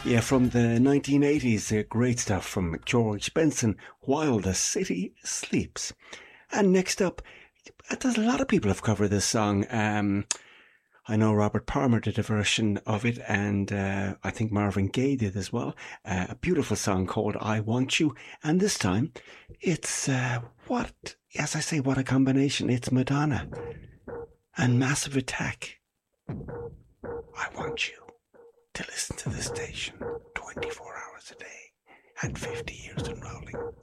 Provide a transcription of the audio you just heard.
Yeah, from the 1980s, great stuff from George Benson, While the City Sleeps. And next up, there's a lot of people have covered this song. I know Robert Palmer did a version of it, and I think Marvin Gaye did as well. A beautiful song called I Want You. And this time, it's as I say, what a combination. It's Madonna and Massive Attack. I want you to listen to this station 24 hours a day and 50 years and rolling.